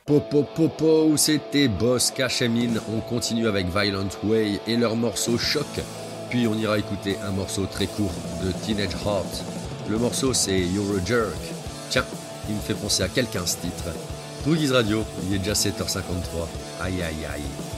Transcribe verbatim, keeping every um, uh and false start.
Popo Popo, c'était Boss Cachemin. On continue avec Violent Way et leur morceau Choc. Puis on ira écouter un morceau très court de Teenage Heart. Le morceau c'est You're a Jerk. Tiens, il me fait penser à quelqu'un ce titre. Boogies Radio, il est déjà sept heures cinquante-trois. Aïe aïe aïe.